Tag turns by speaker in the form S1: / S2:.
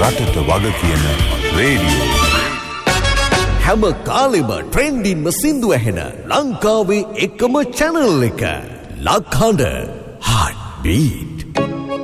S1: රටට වග කියන රේඩියෝ.
S2: හැම කාලෙම ට්‍රෙන්ඩින්ම සින්දු ඇහෙන ලංකාවේ එකම channel එක. ලක්හඬ Heartbeat.